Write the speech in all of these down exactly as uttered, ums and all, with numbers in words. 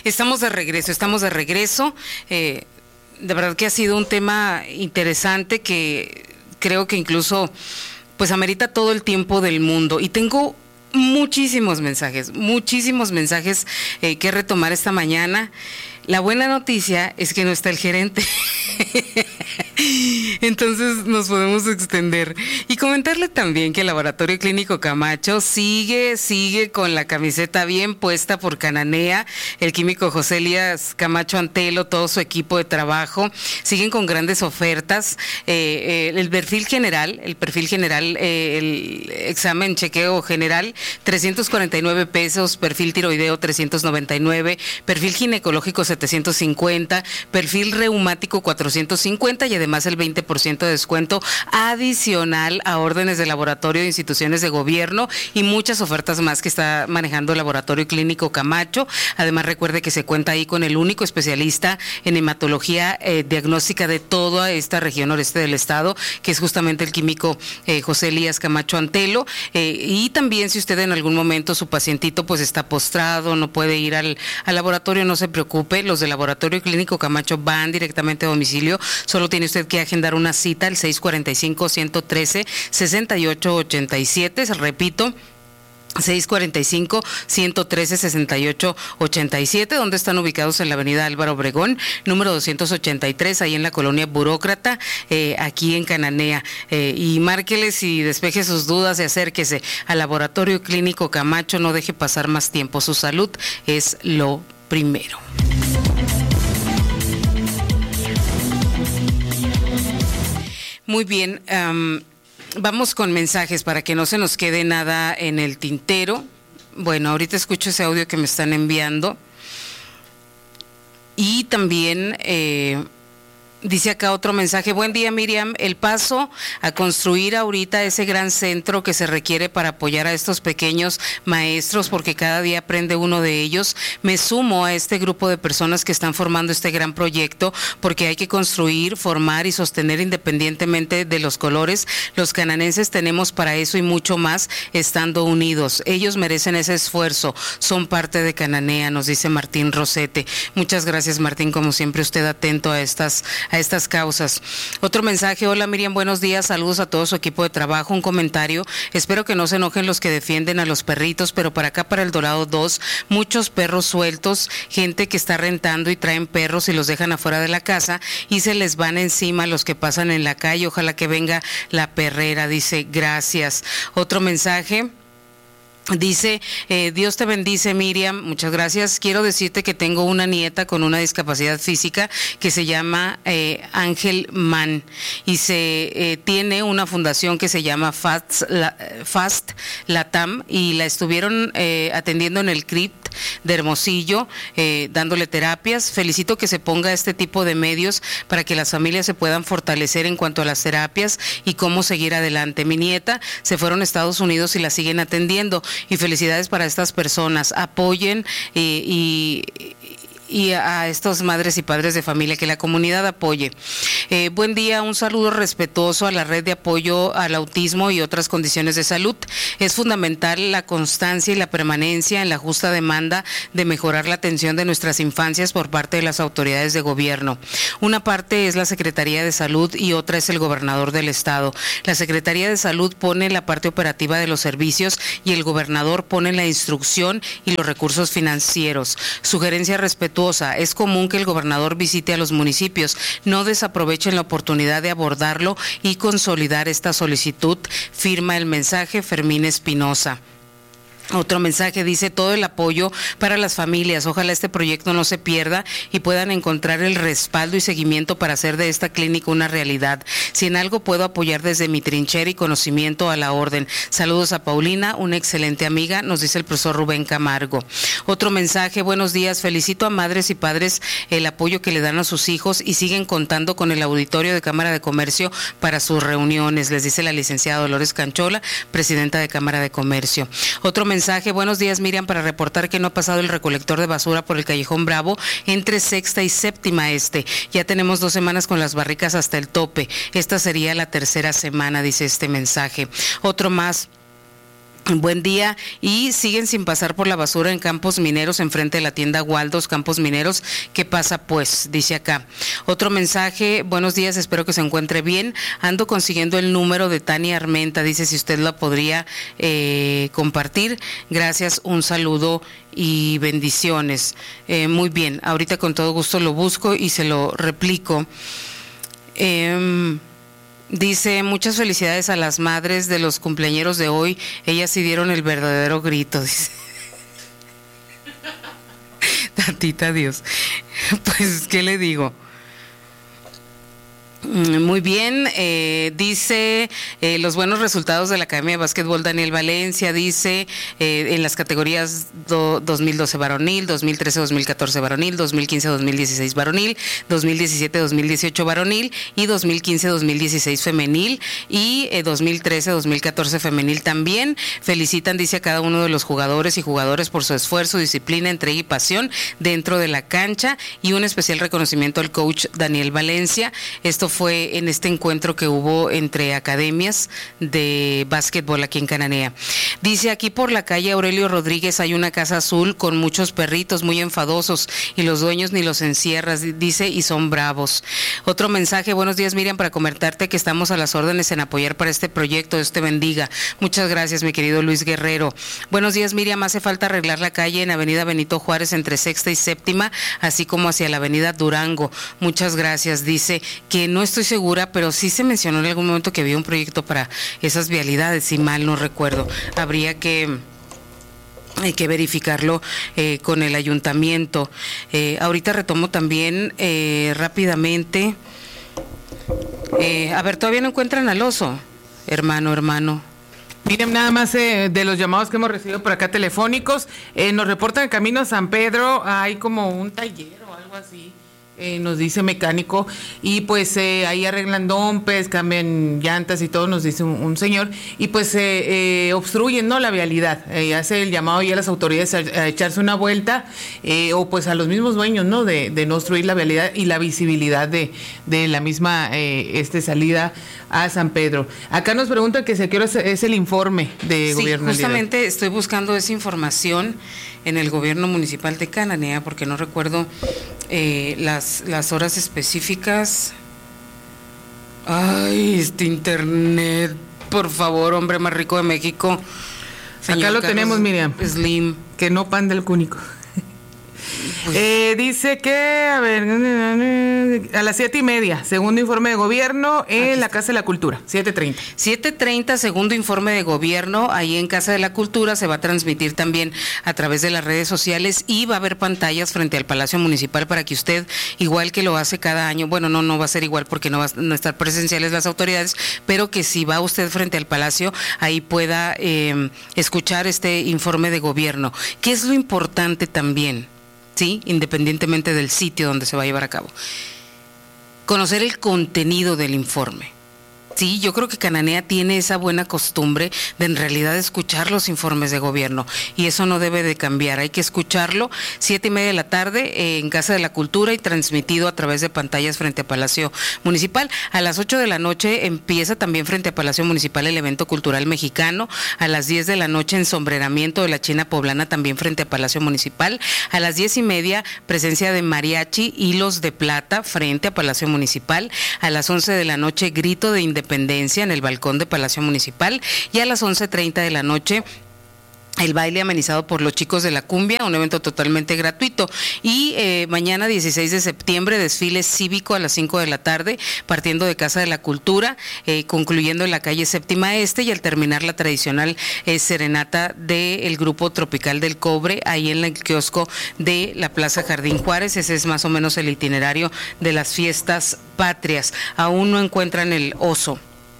Estamos de regreso, estamos de regreso. Eh, de verdad que ha sido un tema interesante que creo que incluso pues amerita todo el tiempo del mundo. Y tengo muchísimos mensajes, muchísimos mensajes eh, que retomar esta mañana. La buena noticia es que no está el gerente. Entonces nos podemos extender y comentarle también que el Laboratorio Clínico Camacho sigue, sigue con la camiseta bien puesta por Cananea, el químico José Elías Camacho Antelo, todo su equipo de trabajo, siguen con grandes ofertas. Eh, eh, el perfil general, el perfil general, eh, el examen chequeo general, trescientos cuarenta y nueve pesos, perfil tiroideo trescientos noventa y nueve, perfil ginecológico setecientos cincuenta, perfil reumático cuatrocientos cincuenta y además el veinte por ciento de descuento adicional a órdenes de laboratorio de instituciones de gobierno y muchas ofertas más que está manejando el Laboratorio Clínico Camacho. Además recuerde que se cuenta ahí con el único especialista en hematología eh, diagnóstica de toda esta región noreste del estado, que es justamente el químico eh, José Elías Camacho Antelo. Eh, y también si usted en algún momento su pacientito pues está postrado, no puede ir al, al laboratorio, no se preocupe, los del Laboratorio Clínico Camacho van directamente a domicilio, solo tiene usted que agendar una cita al seis cuarenta y cinco, ciento trece, sesenta y ocho ochenta y siete, repito, seis cuarenta y cinco, ciento trece, sesenta y ocho ochenta y siete, donde están ubicados en la avenida Álvaro Obregón, número doscientos ochenta y tres, ahí en la colonia Burócrata, eh, aquí en Cananea. Eh, y márqueles y despeje sus dudas y acérquese al Laboratorio Clínico Camacho, no deje pasar más tiempo, su salud es lo primero. Muy bien, um, vamos con mensajes para que no se nos quede nada en el tintero. Bueno, ahorita escucho ese audio que me están enviando. Y también eh, dice acá otro mensaje. Buen día, Miriam. El paso a construir ahorita ese gran centro que se requiere para apoyar a estos pequeños maestros, porque cada día aprende uno de ellos. Me sumo a este grupo de personas que están formando este gran proyecto, porque hay que construir, formar y sostener independientemente de los colores. Los cananenses tenemos para eso y mucho más estando unidos. Ellos merecen ese esfuerzo. Son parte de Cananea, nos dice Martín Rosete. Muchas gracias, Martín, como siempre usted atento a estas a estas causas. Otro mensaje. Hola, Miriam, buenos días, saludos a todo su equipo de trabajo. Un comentario, espero que no se enojen los que defienden a los perritos, pero para acá, para el Dorado dos, muchos perros sueltos, gente que está rentando y traen perros y los dejan afuera de la casa y se les van encima los que pasan en la calle. Ojalá que venga la perrera, dice, gracias. Otro mensaje. Dice, eh, Dios te bendice, Miriam, muchas gracias. Quiero decirte que tengo una nieta con una discapacidad física que se llama eh, Ángel Man y se eh, tiene una fundación que se llama Fast, la, Fast Latam y la estuvieron eh, atendiendo en el C R I P de Hermosillo, eh, dándole terapias. Felicito que se ponga este tipo de medios para que las familias se puedan fortalecer en cuanto a las terapias y cómo seguir adelante. Mi nieta se fueron a Estados Unidos y la siguen atendiendo. Y felicidades para estas personas, apoyen eh, y, y a estos madres y padres de familia, que la comunidad apoye. Eh, buen día, un saludo respetuoso a la red de apoyo al autismo y otras condiciones de salud. Es fundamental la constancia y la permanencia en la justa demanda de mejorar la atención de nuestras infancias por parte de las autoridades de gobierno. Una parte es la Secretaría de Salud y otra es el gobernador del estado. La Secretaría de Salud pone la parte operativa de los servicios y el gobernador pone la instrucción y los recursos financieros. Sugerencia respetuosa. Es común que el gobernador visite a los municipios. No desaprovechen la oportunidad de abordarlo y consolidar esta solicitud. Firma el mensaje Fermín Espinosa. Otro mensaje dice, todo el apoyo para las familias, ojalá este proyecto no se pierda y puedan encontrar el respaldo y seguimiento para hacer de esta clínica una realidad. Si en algo puedo apoyar desde mi trinchera y conocimiento, a la orden. Saludos a Paulina, una excelente amiga, nos dice el profesor Rubén Camargo. Otro mensaje, buenos días, felicito a madres y padres el apoyo que le dan a sus hijos y siguen contando con el auditorio de Cámara de Comercio para sus reuniones, les dice la licenciada Dolores Canchola, presidenta de Cámara de Comercio. Otro mensaje, Mensaje, buenos días, Miriam, para reportar que no ha pasado el recolector de basura por el Callejón Bravo entre Sexta y Séptima Este. Ya tenemos dos semanas con las barricas hasta el tope. Esta sería la tercera semana, dice este mensaje. Otro más. Buen día, y siguen sin pasar por la basura en Campos Mineros, enfrente de la tienda Waldos, Campos Mineros. ¿Qué pasa pues? Dice acá. Otro mensaje, buenos días, espero que se encuentre bien. Ando consiguiendo el número de Tania Armenta, dice si usted la podría eh, compartir. Gracias, un saludo y bendiciones. Eh, muy bien, ahorita con todo gusto lo busco y se lo replico. Eh, Dice, muchas felicidades a las madres de los cumpleañeros de hoy, ellas sí dieron el verdadero grito, dice. Tantita Dios. Pues, ¿qué le digo? Muy bien, eh, dice eh, los buenos resultados de la Academia de Básquetbol Daniel Valencia, dice eh, en las categorías do, dos mil doce varonil, dos mil trece dos mil catorce varonil, dos mil quince dos mil dieciséis varonil, dos mil diecisiete dos mil dieciocho varonil y dos mil quince dos mil dieciséis femenil y eh, dos mil trece dos mil catorce femenil también. Felicitan, dice, a cada uno de los jugadores y jugadores por su esfuerzo, disciplina, entrega y pasión dentro de la cancha, y un especial reconocimiento al coach Daniel Valencia. Esto fue en este encuentro que hubo entre academias de básquetbol aquí en Cananea. Dice, aquí por la calle Aurelio Rodríguez hay una casa azul con muchos perritos muy enfadosos y los dueños ni los encierras, dice, y son bravos. Otro mensaje, buenos días Miriam, para comentarte que estamos a las órdenes en apoyar para este proyecto, Dios te bendiga. Muchas gracias, mi querido Luis Guerrero. Buenos días Miriam, hace falta arreglar la calle en Avenida Benito Juárez entre Sexta y Séptima, así como hacia la Avenida Durango. Muchas gracias. Dice que no estoy segura, pero sí se mencionó en algún momento que había un proyecto para esas vialidades, si mal no recuerdo. Habría que hay que verificarlo eh, con el ayuntamiento. Eh, ahorita retomo también eh, rápidamente. Eh, a ver, todavía no encuentran al oso, hermano, hermano. Miren, nada más eh, de los llamados que hemos recibido por acá telefónicos, eh, nos reportan el camino a San Pedro, hay como un taller o algo así. Eh, nos dice mecánico, y pues eh, ahí arreglan dompes, cambian llantas y todo, nos dice un, un señor, y pues eh, eh, obstruyen, ¿no?, la vialidad. Eh, hace el llamado ya a las autoridades a, a echarse una vuelta, eh, o pues a los mismos dueños, ¿no?, de, de no obstruir la vialidad y la visibilidad de, de la misma eh, este salida a San Pedro. Acá nos preguntan que si a qué hora es el informe de sí, gobierno. Justamente estoy buscando esa información en el gobierno municipal de Cananea, porque no recuerdo eh, las, las horas específicas. Ay, este internet, por favor, hombre más rico de México. Señor Acá lo Carlos tenemos, Miriam. Slim. Que no pan del cúnico. Pues, eh, dice que, a ver, a las siete y media, segundo informe de gobierno en la Casa de la Cultura, siete treinta. siete treinta, segundo informe de gobierno, ahí en Casa de la Cultura. Se va a transmitir también a través de las redes sociales y va a haber pantallas frente al Palacio Municipal para que usted, igual que lo hace cada año, bueno, no, no va a ser igual porque no van a no estar presenciales las autoridades, pero que si va usted frente al Palacio, ahí pueda eh, escuchar este informe de gobierno. ¿Qué es lo importante también? Sí, independientemente del sitio donde se va a llevar a cabo. Conocer el contenido del informe. Sí, yo creo que Cananea tiene esa buena costumbre de en realidad escuchar los informes de gobierno, y eso no debe de cambiar. Hay que escucharlo, siete y media de la tarde eh, en Casa de la Cultura, y transmitido a través de pantallas frente a Palacio Municipal. A las ocho de la noche empieza también frente a Palacio Municipal el evento cultural mexicano. A las diez de la noche ensombreramiento de la China Poblana también frente a Palacio Municipal. A las diez y media presencia de mariachi Hilos de Plata frente a Palacio Municipal. A las once de la noche grito de independencia en el balcón de Palacio Municipal, y a las once treinta de la noche el baile amenizado por los chicos de la cumbia, un evento totalmente gratuito. Y eh, mañana dieciséis de septiembre, desfile cívico a las cinco de la tarde, partiendo de Casa de la Cultura, eh, concluyendo en la calle Séptima Este, y al terminar la tradicional eh, serenata del Grupo Tropical del Cobre, ahí en el kiosco de la Plaza Jardín Juárez. Ese es más o menos el itinerario de las fiestas patrias. Aún no encuentran el oso,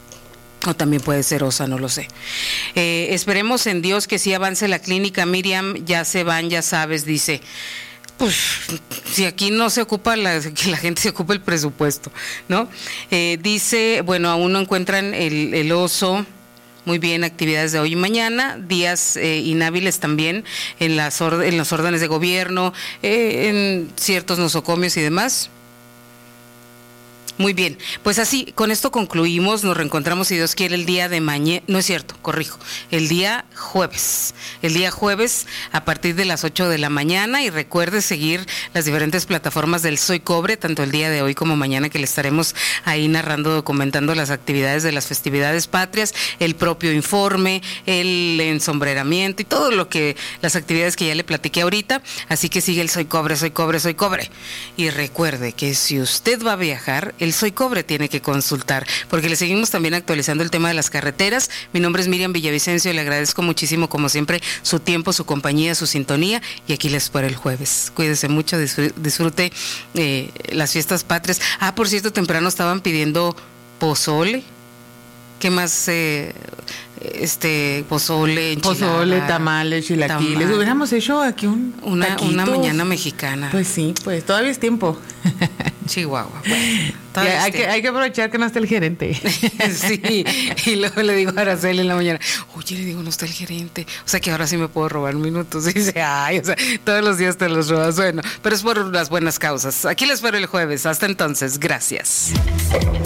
o también puede ser osa, no lo sé. Eh, esperemos en Dios que sí avance la clínica. Miriam, ya se van, ya sabes, dice. Pues si aquí no se ocupa, la, que la gente se ocupe el presupuesto, ¿no? Eh, dice, bueno, aún no encuentran el, el oso. Muy bien, actividades de hoy y mañana, días eh, inhábiles también en, las or, en los órdenes de gobierno, eh, en ciertos nosocomios y demás. Muy bien, pues así, con esto concluimos, nos reencontramos si Dios quiere el día de mañana, no es cierto, corrijo, el día jueves, el día jueves a partir de las ocho de la mañana y recuerde seguir las diferentes plataformas del Soy Cobre, tanto el día de hoy como mañana que le estaremos ahí narrando, documentando las actividades de las festividades patrias, el propio informe, el ensombreramiento y todo lo que, las actividades que ya le platiqué ahorita, así que sigue el Soy Cobre, Soy Cobre, Soy Cobre y recuerde que si usted va a viajar, el Soy Cobre tiene que consultar, porque le seguimos también actualizando el tema de las carreteras. Mi nombre es Miriam Villavicencio y le agradezco muchísimo, como siempre, su tiempo, su compañía, su sintonía, y aquí les espero el jueves. Cuídese mucho, disfrute eh, las fiestas patrias. Ah, por cierto, temprano estaban pidiendo pozole. ¿Qué más? Eh, este, pozole, enchilada, pozole, tamales, chilaquiles. Tamal. Hubiéramos hecho aquí un una, una mañana mexicana. Pues sí, pues todavía es tiempo. Chihuahua. Bueno, hay, que, hay que aprovechar que no está el gerente. Sí, y luego le digo a Araceli en la mañana, oye, le digo, no está el gerente. O sea que ahora sí me puedo robar minutos. Y dice, ay, o sea, todos los días te los robas. Bueno, pero es por las buenas causas. Aquí les espero el jueves. Hasta entonces, gracias.